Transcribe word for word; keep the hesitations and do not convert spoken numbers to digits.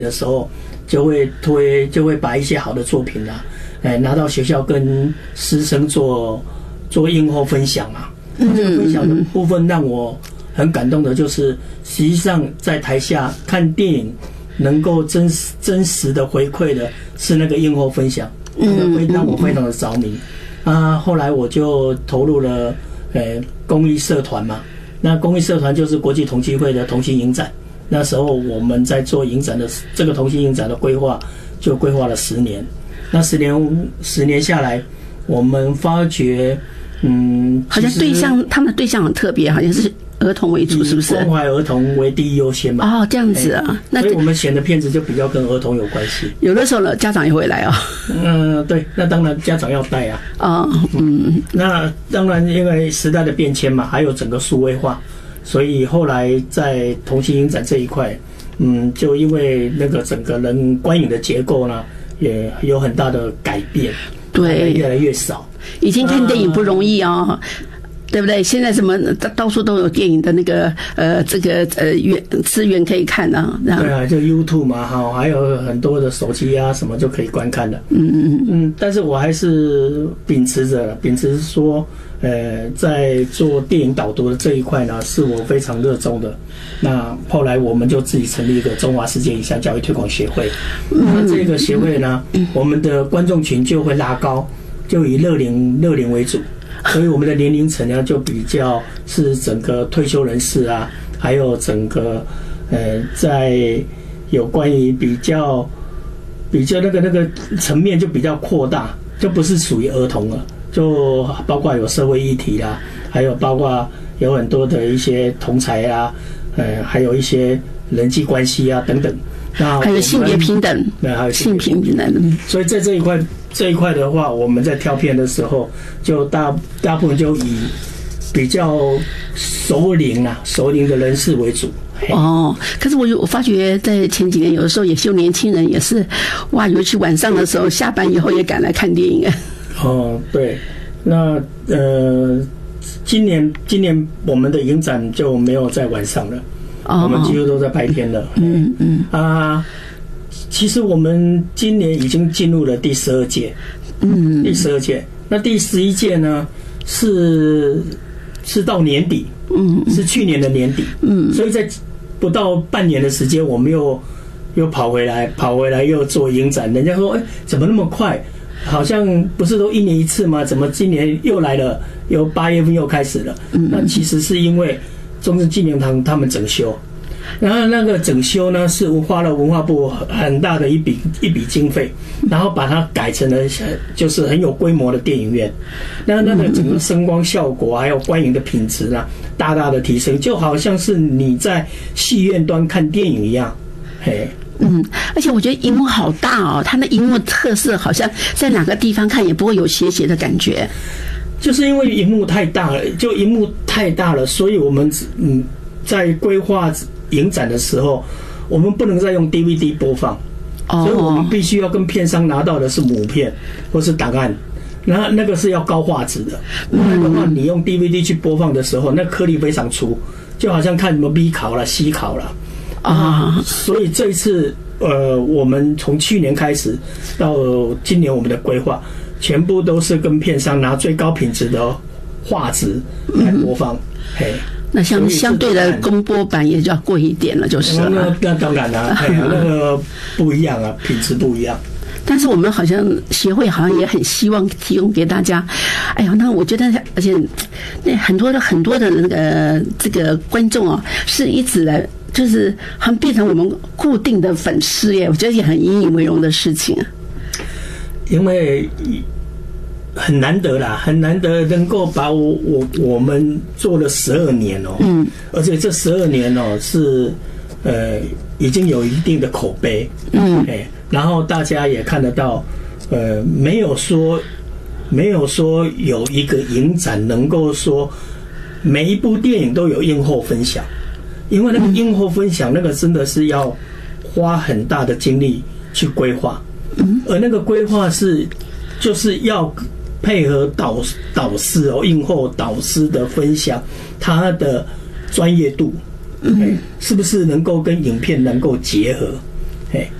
的时候，就会推就会把一些好的作品啊，哎拿到学校跟师生做做映后分享嘛。这个分享的部分让我很感动的，就是实际上在台下看电影，能够真实真实的回馈的是那个映后分享，嗯，会让我非常的着迷。啊，后来我就投入了呃公益社团嘛。那公益社团就是国际同济会的同心影展。那时候我们在做影展的这个同心影展的规划，就规划了十年。那十年十年下来，我们发觉，嗯， 好像对象他们的对象很特别，好像是儿童为主，是不是？ 关怀儿童为第一优先嘛。 哦，这样子啊，那所以我们选的片子就比较跟儿童有关系。 有的时候呢，家长也会来哦。 嗯，对，那当然家长要带啊。 哦，嗯， 那当然因为时代的变迁嘛，还有整个数位化。所以后来在同心影展这一块，嗯，就因为那个整个人观影的结构呢，也有很大的改变， 对， 越来越少。 以前看电影不容易哦。对不对？现在什么到处都有电影的那个呃这个呃源资源可以看啊。 对啊，就 YouTube 嘛哈，还有很多的手机啊什么就可以观看的。 嗯嗯嗯，但是我还是秉持着秉持说，呃，在做电影导读的这一块呢，是我非常热衷的。那后来我们就自己成立一个中华世界影像教育推广协会。那这个协会呢，我们的观众群就会拉高，就以乐龄乐龄为主。所以我们的年龄层呢，就比较是整个退休人士啊，还有整个呃，在有关于比较比较那个那个层面就比较扩大，就不是属于儿童了，就包括有社会议题啦，还有包括有很多的一些同侪啊，呃，还有一些人际关系啊等等。那还有性别平等， 对，还有性平平等。 所以在这一块这一块的话，我们在挑片的时候，就大大部分就以比较熟龄啊、熟龄的人士为主。 哦，可是我我发觉在前几年，有的时候也是有年轻人也是，哇，尤其晚上的时候，下班以后也赶来看电影啊。 哦，对，那呃，今年今年我们的影展就没有在晚上了。我们几乎都在白天了。 嗯嗯啊，其实我们今年已经进入了第十二届。嗯，第十二届。那第十一届呢，是是到年底。嗯，是去年的年底。嗯，所以在不到半年的时间，我们又又跑回来，跑回来又做影展。人家说，哎，怎么那么快？好像不是都一年一次吗？怎么今年又来了？又八月份又开始了？嗯，那其实是因为中正纪念堂他们整修，然后那个整修呢是花了文化部很大的一笔一笔经费，然后把它改成了就是很有规模的电影院，那那个整个声光效果还有观影的品质啊，大大的提升，就好像是你在戏院端看电影一样，嘿。 嗯，而且我觉得荧幕好大哦，它的荧幕特色好像在哪个地方看也不会有斜斜的感觉。 就是因为荧幕太大了，就荧幕太大了，所以我们嗯在规划影展的时候，我们不能再用 D V D 播放，所以我们必须要跟片商拿到的是母片或是档案，那那个是要高画质的。那的话，你用 D V D 去播放的时候，那颗粒非常粗，就好像看什么 B 考啦、C 考啦啊。所以这一次，呃，我们从去年开始到今年，我们的规划。全部都是跟片商拿最高品质的画质来播放，嘿。 那相相对的公播版也就要贵一点了，就是了。 那那当然啦，哎呀，那个不一样啊，品质不一样。 但是我们好像协会好像也很希望提供给大家。哎呀，那我觉得，而且那很多的很多的那个这个观众哦，是一直来，就是好像变成我们固定的粉丝耶。我觉得也很引以为荣的事情啊。 因为很难得啦，很难得能够把我我我们做了十二年哦，嗯，而且这十二年哦是呃已经有一定的口碑，嗯，哎，然后大家也看得到，呃，没有说没有说有一个影展能够说每一部电影都有映后分享，因为那个映后分享那个真的是要花很大的精力去规划。而那个规划是，就是要配合导导师哦，映后导师的分享，他的专业度，嗯，是不是能够跟影片能够结合？ 哎，